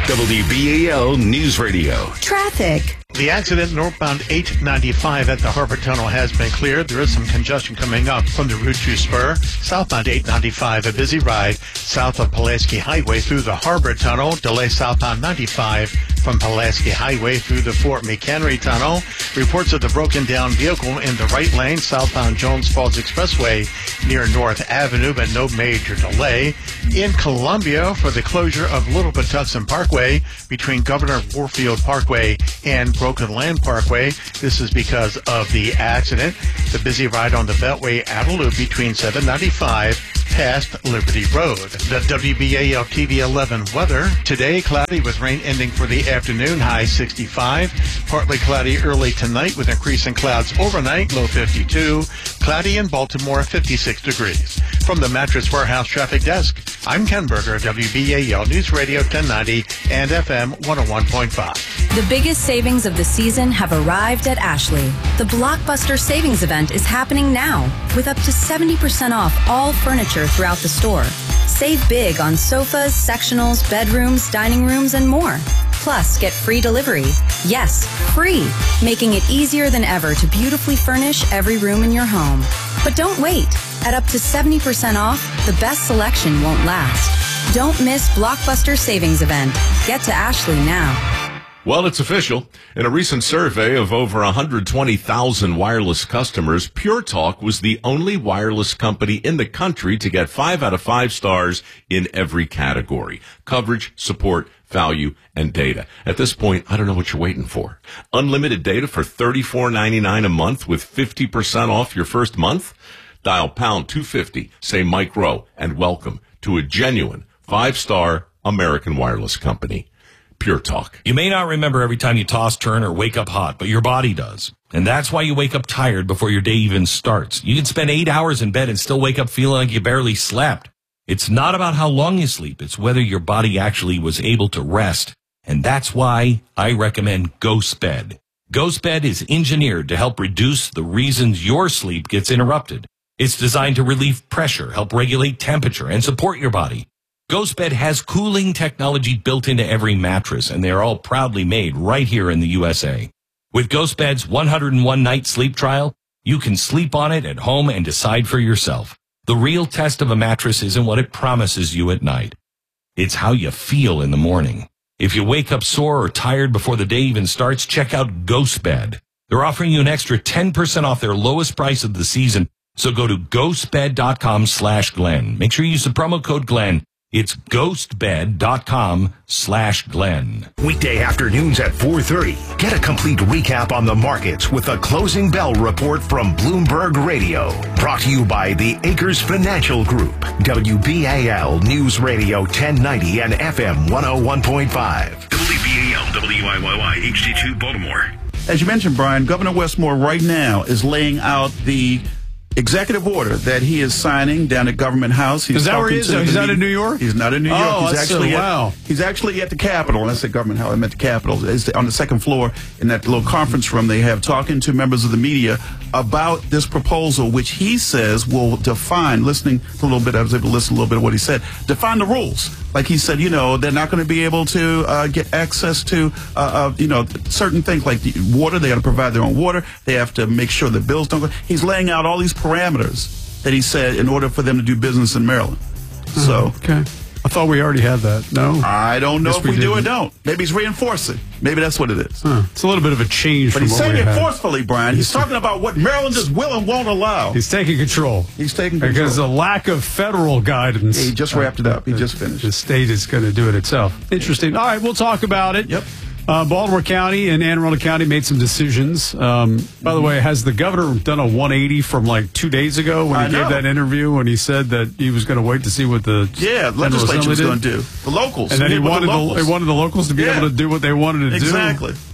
W B A L News Radio. Traffic. The accident northbound eight ninety-five at the Harbor Tunnel has been cleared. There is some congestion coming up from the Route two spur. Southbound eight ninety-five, a busy ride south of Pulaski Highway through the Harbor Tunnel. Delay southbound ninety-five from Pulaski Highway through the Fort McHenry Tunnel. Reports of the broken down vehicle in the right lane southbound Jones Falls Expressway near North Avenue, but no major delay. In Columbia, for the closure of Little Patuxent Parkway between Governor Warfield Parkway and Broken Land Parkway. This is because of the accident. The busy ride on the Beltway outer loop between seven ninety-five past Liberty Road. The W B A L T V eleven weather. Today, cloudy with rain ending for the afternoon, high sixty-five. Partly cloudy early tonight with increasing clouds overnight, low fifty-two. Cloudy in Baltimore, fifty-six degrees. From the Mattress Warehouse Traffic Desk, I'm Ken Berger, W B A L News Radio ten ninety and F M one oh one point five. The biggest savings of the season have arrived at Ashley. The Blockbuster Savings Event is happening now with up to seventy percent off all furniture throughout the store. Save big on sofas, sectionals, bedrooms, dining rooms, and more. Plus, get free delivery. Yes, free, making it easier than ever to beautifully furnish every room in your home. But don't wait. At up to seventy percent off, the best selection won't last. Don't miss Blockbuster Savings Event. Get to Ashley now. Well, it's official. In a recent survey of over one hundred twenty thousand wireless customers, Pure Talk was the only wireless company in the country to get five out of five stars in every category: coverage, support, value, and data. At this point, I don't know what you're waiting for. Unlimited data for thirty-four ninety-nine a month with fifty percent off your first month? Dial pound two fifty, say Mike Rowe, and welcome to a genuine five-star American wireless company. Pure Talk. You may not remember every time you toss, turn, or wake up hot, but your body does. And that's why you wake up tired before your day even starts. You can spend eight hours in bed and still wake up feeling like you barely slept. It's not about how long you sleep. It's whether your body actually was able to rest. And that's why I recommend GhostBed. GhostBed is engineered to help reduce the reasons your sleep gets interrupted. It's designed to relieve pressure, help regulate temperature, and support your body. GhostBed has cooling technology built into every mattress, and they're all proudly made right here in the U S A. With GhostBed's one hundred one night sleep trial, you can sleep on it at home and decide for yourself. The real test of a mattress isn't what it promises you at night. It's how you feel in the morning. If you wake up sore or tired before the day even starts, check out GhostBed. They're offering you an extra ten percent off their lowest price of the season, so go to ghostbed.com slash Glenn. Make sure you use the promo code Glenn. It's ghostbed.com slash Glenn. Weekday afternoons at four thirty. Get a complete recap on the markets with a closing bell report from Bloomberg Radio. Brought to you by the Acres Financial Group. W B A L News Radio ten ninety and F M one oh one point five. W B A L W I Y Y H D two Baltimore. As you mentioned, Brian, Governor Westmore right now is laying out the executive order that he is signing down at Government House. He's is that where he is? He's not in New York? He's not in New York. Oh, he's that's actually so, at, wow. He's actually at the Capitol. When I said Government House, I meant the Capitol. It's on the second floor in that little conference room they have, talking to members of the media about this proposal, which he says will define, listening to a little bit, I was able to listen a little bit of what he said, define the rules. Like he said, you know, they're not going to be able to uh, get access to, uh, uh, you know, certain things like the water. They got to provide their own water. They have to make sure the bills don't go. He's laying out all these parameters that he said in order for them to do business in Maryland. So, okay. I thought we already had that. No? I don't know Guess if we, we do or didn't. don't. Maybe he's reinforcing. Maybe that's what it is. Huh. It's a little bit of a change But from he's what saying we it had. forcefully, Brian. He's talking about what Maryland just will and won't allow. He's taking control. He's taking control. Because the lack of federal guidance. He just wrapped it up. He just finished. The state is going to do it itself. Interesting. All right, we'll talk about it. Yep. Uh, Baltimore County and Anne Arundel County made some decisions. Um, by the way, has the governor done a one eighty from like two days ago when he I gave know. that interview when he said that he was going to wait to see what the Yeah, General legislature was Assembly going did? to do. The locals. And then he With wanted the, locals. he wanted the locals to be Yeah. able to do what they wanted to Exactly. do.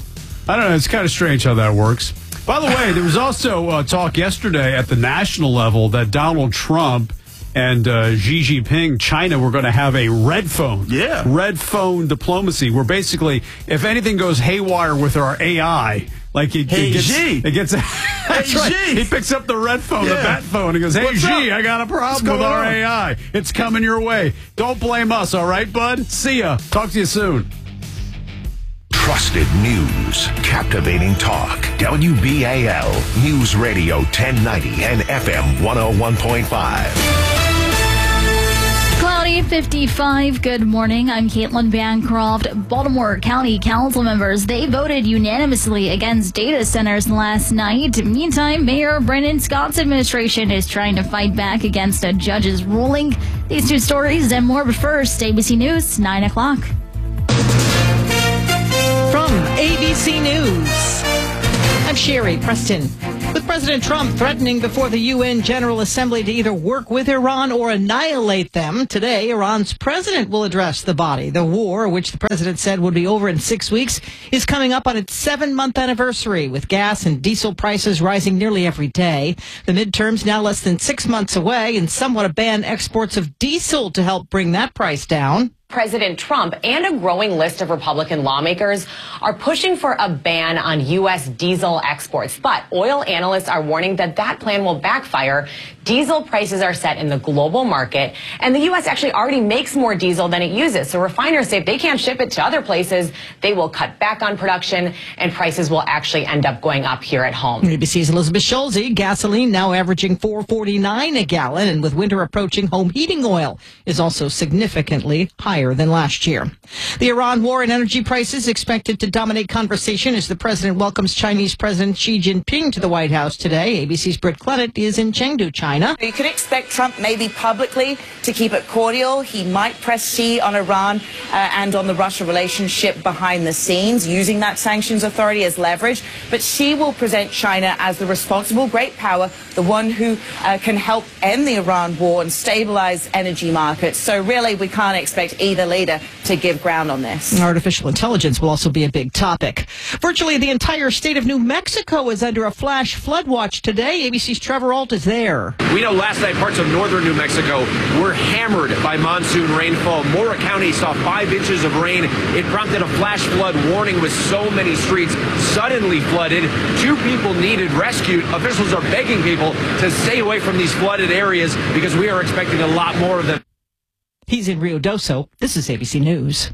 I don't know. It's kind of strange how that works. By the way, there was also uh, talk yesterday at the national level that Donald Trump and uh, Xi Jinping, China, were going to have a red phone. Yeah. Red phone diplomacy, where basically, if anything goes haywire with our A I, Like he, hey, he gets, G. It gets, that's hey, right. G. He picks up the red phone, yeah. the bat phone. He goes, hey, What's G, up? I got a problem with our on? A I. It's coming your way. Don't blame us, all right, bud? See ya. Talk to you soon. Trusted news, captivating talk. W B A L News Radio ten ninety and F M one oh one point five. Cloudy, fifty-five. Good morning. I'm Caitlin Bancroft. Baltimore County Council members, they voted unanimously against data centers last night. Meantime, Mayor Brandon Scott's administration is trying to fight back against a judge's ruling. These two stories and more, but first, A B C News, nine o'clock. From A B C News, I'm Sherry Preston. With President Trump threatening before the U N General Assembly to either work with Iran or annihilate them, today Iran's president will address the body. The war, which the president said would be over in six weeks, is coming up on its seven-month anniversary, with gas and diesel prices rising nearly every day. The midterms now less than six months away, and some want to ban exports of diesel to help bring that price down. President Trump and a growing list of Republican lawmakers are pushing for a ban on U S diesel exports. But oil analysts are warning that that plan will backfire. Diesel prices are set in the global market, and the U S actually already makes more diesel than it uses. So refiners say if they can't ship it to other places, they will cut back on production, and prices will actually end up going up here at home. A B C's Elizabeth Schulze. Gasoline now averaging four forty-nine a gallon, and with winter approaching, home heating oil is also significantly higher than last year. The Iran war and energy prices expected to dominate conversation as the president welcomes Chinese President Xi Jinping to the White House today. A B C's Britt Clennett is in Chengdu, China. You could expect Trump maybe publicly to keep it cordial. He might press Xi on Iran uh, and on the Russia relationship behind the scenes, using that sanctions authority as leverage. But Xi will present China as the responsible great power, the one who uh, can help end the Iran war and stabilize energy markets. So really, we can't expect either leader to give ground on this. Artificial intelligence will also be a big topic. Virtually the entire state of New Mexico is under a flash flood watch today. A B C's Trevor Ault is there. We know last night parts of northern New Mexico were hammered by monsoon rainfall. Mora County saw five inches of rain. It prompted a flash flood warning with so many streets suddenly flooded. Two people needed rescued. Officials are begging people to stay away from these flooded areas because we are expecting a lot more of them. He's in Rio Doso. This is A B C News.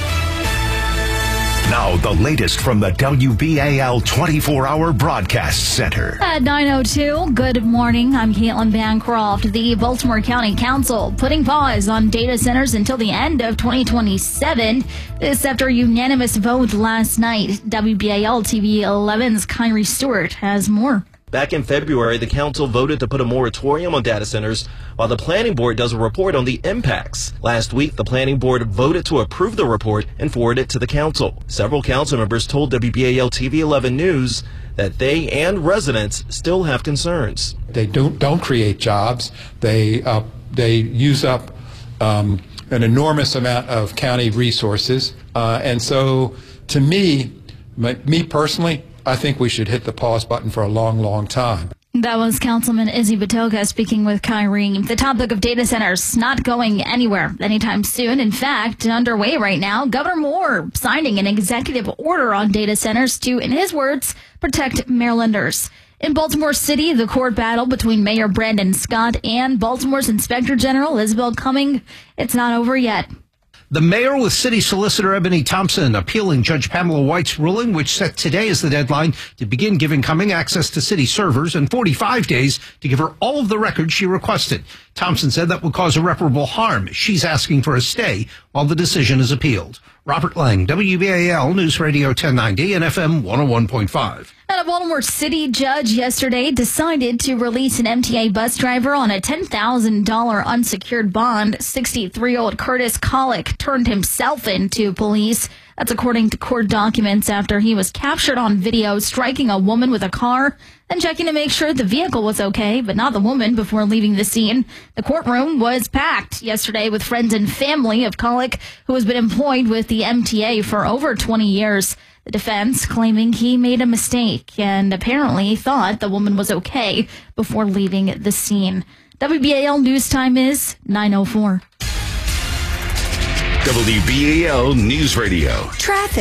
Now, the latest from the W B A L twenty-four hour Broadcast Center. At nine oh two, good morning. I'm Caitlin Bancroft. The Baltimore County Council putting pause on data centers until the end of twenty twenty-seven. This after a unanimous vote last night. W B A L T V eleven's Kyrie Stewart has more. Back in February, the council voted to put a moratorium on data centers while the planning board does a report on the impacts. Last week, the planning board voted to approve the report and forward it to the council. Several council members told W B A L T V eleven News that they and residents still have concerns. They don't don't create jobs. They uh, they use up um, an enormous amount of county resources, uh, and so to me, my, me personally, I think we should hit the pause button for a long, long time. That was Councilman Izzy Batoga speaking with Kyrie. The topic of data centers not going anywhere anytime soon. In fact, underway right now, Governor Moore signing an executive order on data centers to, in his words, protect Marylanders. In Baltimore City, the court battle between Mayor Brandon Scott and Baltimore's Inspector General Isabel Cumming, it's not over yet. The mayor with city solicitor Ebony Thompson appealing Judge Pamela White's ruling, which set today as the deadline to begin giving Cumming access to city servers and forty-five days to give her all of the records she requested. Thompson said that would cause irreparable harm. She's asking for a stay while the decision is appealed. Robert Lang, W B A L News Radio ten ninety and F M one oh one point five. And a Baltimore City judge yesterday decided to release an M T A bus driver on a ten thousand dollars unsecured bond. sixty-three-year-old Curtis Colick turned himself in to police. That's according to court documents after he was captured on video striking a woman with a car and checking to make sure the vehicle was okay, but not the woman before leaving the scene. The courtroom was packed yesterday with friends and family of Colick, who has been employed with the M T A for over twenty years. The defense claiming he made a mistake and apparently thought the woman was okay before leaving the scene. W B A L News Time is nine oh four. W B A L News Radio. Traffic.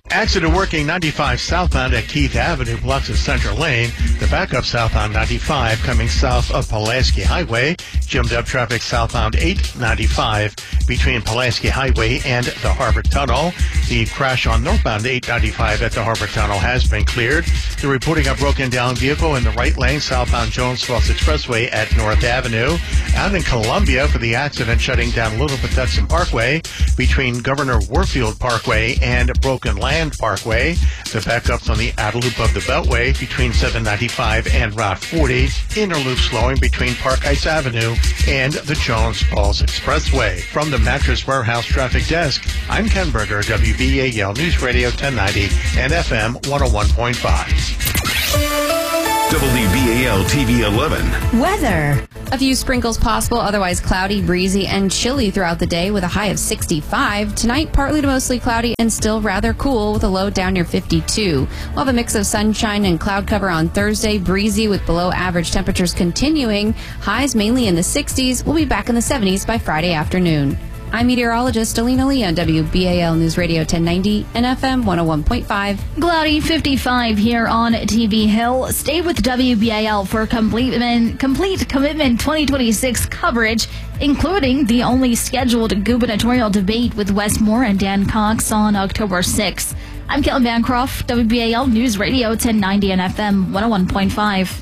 Accident working ninety-five southbound at Keith Avenue blocks of Central Lane. The backup southbound ninety-five coming south of Pulaski Highway. Jammed up traffic southbound eight ninety-five between Pulaski Highway and the Harbor Tunnel. The crash on northbound eight ninety-five at the Harbor Tunnel has been cleared. They're reporting a broken down vehicle in the right lane southbound Jones Falls Expressway at North Avenue. Out in Columbia for the accident shutting down Little Patuxent Parkway between Governor Warfield Parkway and Broken Land Parkway. The backups on the outer loop of the Beltway between seven ninety-five and Route forty. Inner loop slowing between Park Heights Avenue and the Jones Falls Expressway. From the Mattress Warehouse Traffic Desk, I'm Ken Berger, W B A L News Radio ten ninety and F M one oh one point five. W B A L T V eleven. Weather. A few sprinkles possible, otherwise cloudy, breezy, and chilly throughout the day with a high of sixty-five. Tonight, partly to mostly cloudy and still rather cool with a low down near fifty-two. We'll have a mix of sunshine and cloud cover on Thursday, breezy with below average temperatures continuing. Highs mainly in the sixties. We'll be back in the seventies by Friday afternoon. I'm meteorologist Alina Lee on W B A L News Radio ten ninety and F M one oh one point five. Cloudy fifty-five here on T V Hill. Stay with W B A L for complete, complete commitment twenty twenty-six coverage, including the only scheduled gubernatorial debate with Wes Moore and Dan Cox on October sixth. I'm Kellen Bancroft, W B A L News Radio ten ninety and F M one oh one point five.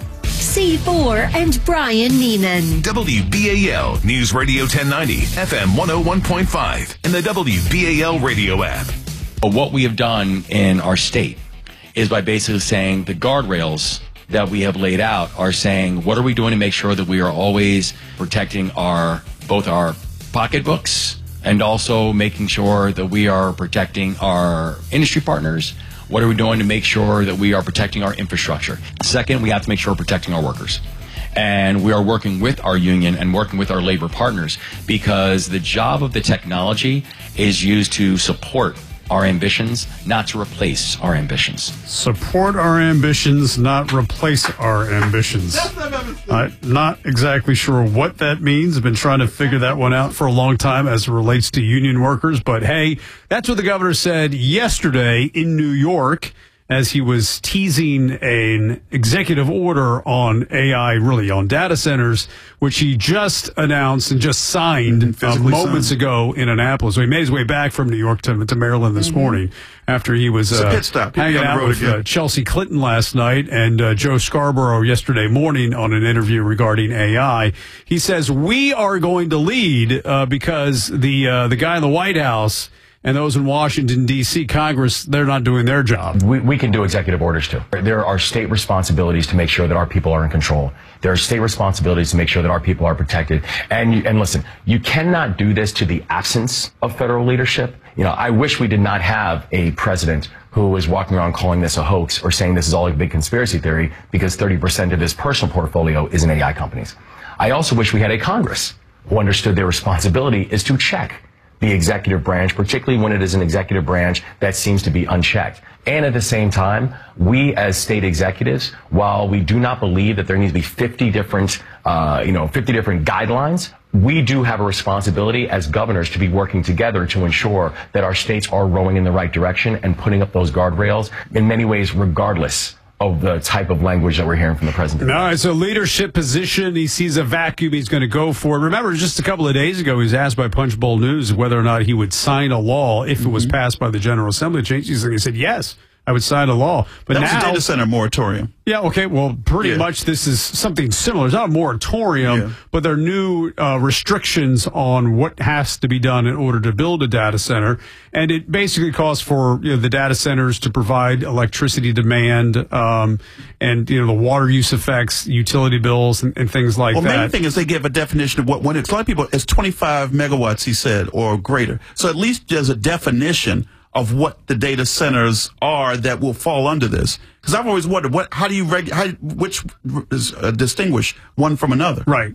C four and Brian Neiman. W B A L News Radio ten ninety, F M one oh one point five, and the W B A L radio app. What we have done in our state is by basically saying the guardrails that we have laid out are saying, what are we doing to make sure that we are always protecting our both our pocketbooks and also making sure that we are protecting our industry partners. What are we doing to make sure that we are protecting our infrastructure? Second, we have to make sure we're protecting our workers. And we are working with our union and working with our labor partners because the job of the technology is used to support our ambitions, not to replace our ambitions. Support our ambitions, not replace our ambitions. I'm not exactly sure what that means. I've been trying to figure that one out for a long time as it relates to union workers. But hey, that's what the governor said yesterday in New York as he was teasing an executive order on A I, really on data centers, which he just announced and just signed uh, moments signed. ago in Annapolis. So he made his way back from New York to, to Maryland this mm-hmm. morning after he was uh, pit stop. hanging out with uh, Chelsea Clinton last night and uh, Joe Scarborough yesterday morning on an interview regarding A I. He says, we are going to lead uh, because the uh, the guy in the White House and those in Washington, D C, Congress, they're not doing their job. We, we can do executive orders, too. There are state responsibilities to make sure that our people are in control. There are state responsibilities to make sure that our people are protected. And, and listen, you cannot do this to the absence of federal leadership. You know, I wish we did not have a president who is walking around calling this a hoax or saying this is all a big conspiracy theory because thirty percent of his personal portfolio is in A I companies. I also wish we had a Congress who understood their responsibility is to check the executive branch, particularly when it is an executive branch that seems to be unchecked. And at the same time, we as state executives, while we do not believe that there needs to be fifty different, uh, you know, fifty different guidelines, we do have a responsibility as governors to be working together to ensure that our states are rowing in the right direction and putting up those guardrails in many ways, regardless of the type of language that we're hearing from the president. All right, so leadership position, he sees a vacuum, he's going to go for it. Remember, just a couple of days ago, he was asked by Punchbowl News whether or not he would sign a law if mm-hmm. it was passed by the General Assembly to change these things. He said, yes, I would sign a law. But that now, was a data center moratorium. Yeah, okay, well, pretty yeah. much this is something similar. It's not a moratorium, yeah. but there are new uh, restrictions on what has to be done in order to build a data center. And it basically calls for you know, the data centers to provide electricity demand um, and you know the water use effects, utility bills, and, and things like well, that. Well, main thing is they give a definition of what, when it's, a lot of people, it's twenty-five megawatts, he said, or greater. So at least there's a definition of what the data centers are that will fall under this. Because I've always wondered, what, how do you reg, how, which is, uh, distinguish one from another? Right.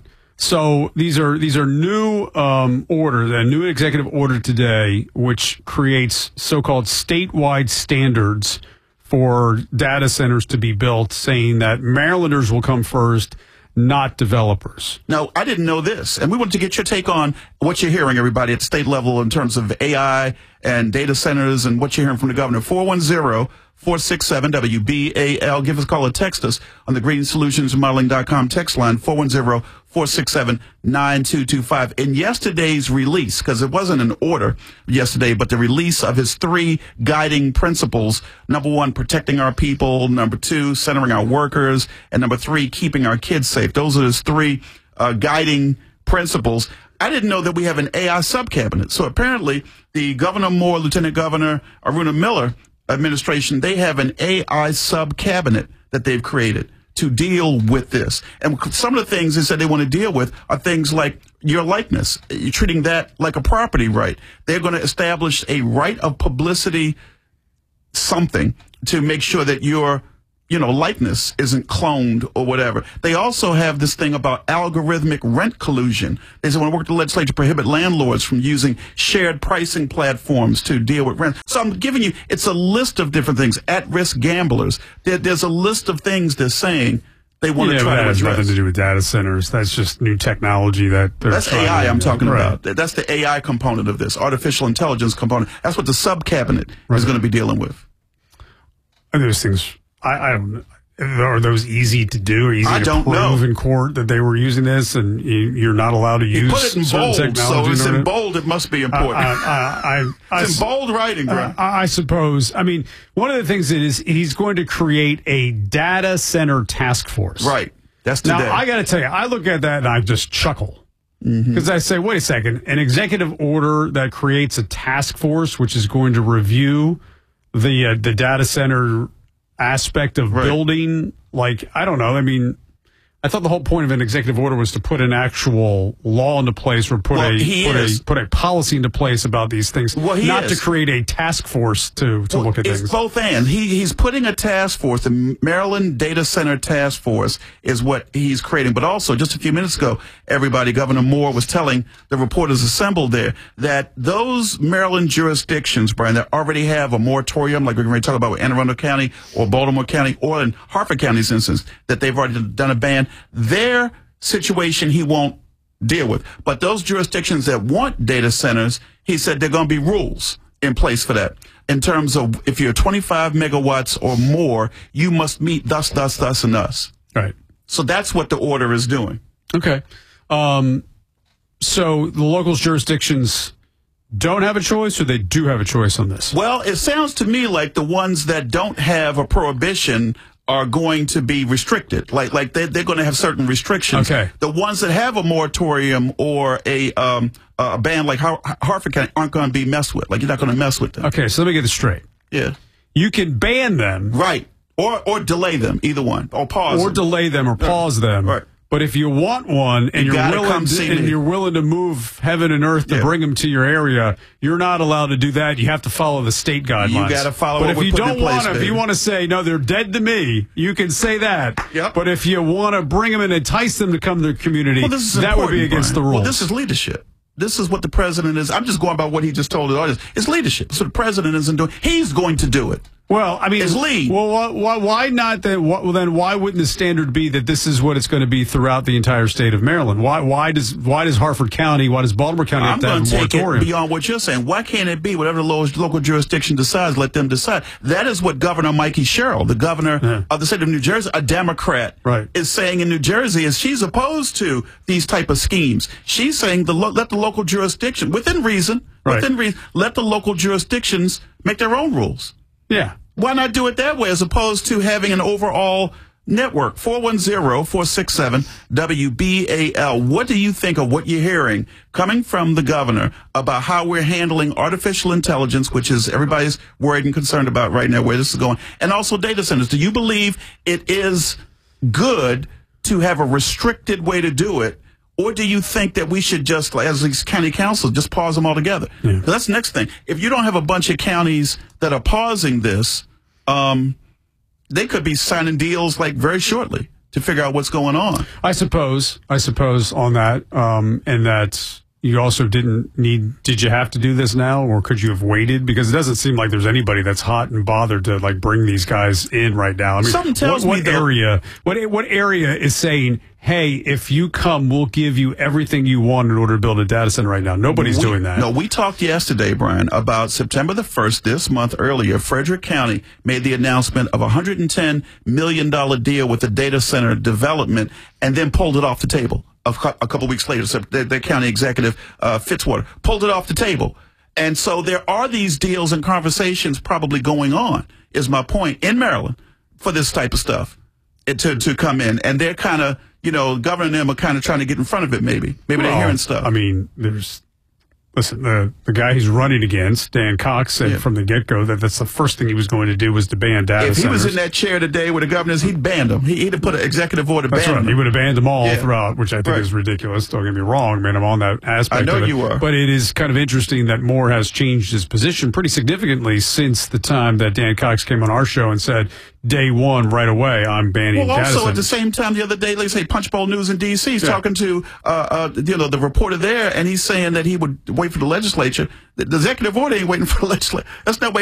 So these are these are new um, orders, a new executive order today, which creates so-called statewide standards for data centers to be built, saying that Marylanders will come first, not developers. Now, I didn't know this, and we wanted to get your take on what you're hearing, everybody, at the state level in terms of A I and data centers and what you're hearing from the governor. four one zero, four six seven, W B A L. Give us a call or text us on the green solutions modeling dot com text line, four one zero, four six seven, nine two two five. In yesterday's release, because it wasn't an order yesterday, but the release of his three guiding principles, number one, protecting our people, number two, centering our workers, and number three, keeping our kids safe. Those are his three uh, guiding principles. I didn't know that we have an A I subcabinet. So apparently the Governor Moore, Lieutenant Governor Aruna Miller administration, they have an A I sub-cabinet that they've created to deal with this. And some of the things they said they want to deal with are things like your likeness. You're treating that like a property right. They're going to establish a right of publicity something to make sure that your, you know, likeness isn't cloned or whatever. They also have this thing about algorithmic rent collusion. They say want to work with the legislature to prohibit landlords from using shared pricing platforms to deal with rent. So I'm giving you, it's a list of different things. At-risk gamblers. There, there's a list of things they're saying they want yeah, to try that to has address. nothing to do with data centers. That's just new technology that they're That's trying A I to, I'm talking right. about. That's the A I component of this, artificial intelligence component. That's what the sub-cabinet Right. is going to be dealing with. And those things, I, I don't know. Are those easy to do or easy I to don't prove know. in court that they were using this and you, you're not allowed to You use put it in certain bold, so technology? it's in in order- bold. It must be important. I, I, I, it's in bold writing, bro. Uh, I, I suppose. I mean, one of the things is he's going to create a data center task force. Right. That's today. Now, I got to tell you, I look at that and I just chuckle. Because Mm-hmm. I say, wait a second, an executive order that creates a task force which is going to review the uh, the data center aspect of Right. building, like, I don't know. I mean, I thought the whole point of an executive order was to put an actual law into place or put Well, a he put is. a put a policy into place about these things. Well, he not is. to create a task force to to Well, look at it's things. both and. He he's putting a task force. The Maryland Data Center Task Force is what he's creating. But also, just a few minutes ago, everybody, Governor Moore was telling the reporters assembled there that those Maryland jurisdictions, Brian, that already have a moratorium, like we're going to talk about with Anne Arundel County or Baltimore County or in Harford County's instance, that they've already done a ban. Their situation he won't deal with. But those jurisdictions that want data centers, he said there are going to be rules in place for that. In terms of if you're twenty-five megawatts or more, you must meet thus, thus, thus, and thus. Right. So that's what the order is doing. Okay. Um, so the local jurisdictions don't have a choice, or they do have a choice on this? Well, it sounds to me like the ones that don't have a prohibition are going to be restricted. Like, like they, they're going to have certain restrictions. Okay. The ones that have a moratorium or a um, a ban like Har- Harford County aren't going to be messed with. Like, you're not going to mess with them. Okay, so let me get this straight. Yeah. You can ban them. Right. Or or delay them, either one. Or pause Or them. delay them or pause them. Right. But if you want one and You you're gotta willing come to, see and me. you're willing to move heaven and earth to Yeah. bring them to your area, you're not allowed to do that. You have to follow the state guidelines. gotta follow But what if we you put in don't place, want to, if baby. you want to say no, they're dead to me, you can say that. Yep. But if you want to bring them and entice them to come to their community, Well, this is that would be important, against Brian. the rules. Well, this is leadership. This is what the president is. I'm just going by what he just told the audience. It's leadership. So the president isn't doing. He's going to do it. Well, I mean, It's lead. Well, why, why, why not? Then, why, well, then why wouldn't the standard be that this is what it's going to be throughout the entire state of Maryland? Why, why does, why does Harford County, why does Baltimore County have I'm to have going a to take it moratorium? beyond what you're saying. Why can't it be whatever the local, local jurisdiction decides? Let them decide. That is what Governor Mikey Sherrill, the governor Yeah. of the state of New Jersey, a Democrat, Right. is saying in New Jersey. Is she's opposed to these type of schemes. She's saying the lo- let the local jurisdiction, within reason, Right. within reason, let the local jurisdictions make their own rules. Yeah. Why not do it that way as opposed to having an overall network? four one zero, four six seven, W B A L. What do you think of what you're hearing coming from the governor about how we're handling artificial intelligence, which is everybody's worried and concerned about right now, where this is going, and also data centers? Do you believe it is good to have a restricted way to do it? Or do you think that we should just, like, as these county councils, just pause them altogether? Yeah. That's the next thing. If you don't have a bunch of counties that are pausing this, um, they could be signing deals like very shortly to figure out what's going on. I suppose, I suppose on that, um, and that you also didn't need, did you have to do this now, or could you have waited? Because it doesn't seem like there's anybody that's hot and bothered to like bring these guys in right now. I mean, Something tells what, me what that- area, what, what area is saying, hey, if you come, we'll give you everything you want in order to build a data center right now? Nobody's We- doing that. No, we talked yesterday, Brian, about September the first, this month earlier, Frederick County made the announcement of a one hundred ten million dollars deal with the data center development and then pulled it off the table. A, cou- a couple weeks later, so the, the county executive, uh, Fitzwater, pulled it off the table. And so there are these deals and conversations probably going on, is my point, in Maryland for this type of stuff it, to, to come in. And they're kind of, you know, governor and them are kind of trying to get in front of it, maybe. Maybe Well, they're hearing stuff. I mean, there's, listen, the, the guy he's running against, Dan Cox, said Yeah. from the get-go that that's the first thing he was going to do was to ban data If he centers. was in that chair today with the governors, he'd banned them. He, he'd have put an executive order That's banning right. He them. would have banned them all Yeah. throughout, which I think Right. is ridiculous. Don't get me wrong, man. I'm on that aspect I know of it. you are. But it is kind of interesting that Moore has changed his position pretty significantly since the time that Dan Cox came on our show and said, day one, right away, I'm banning Well, data also at the centers. same time, the other day, let's say Punchbowl News in D C, he's Yeah. talking to uh, uh, you know the reporter there, and he's saying that he would wait for the legislature. The, the executive order ain't waiting for the legislature. That's not waiting.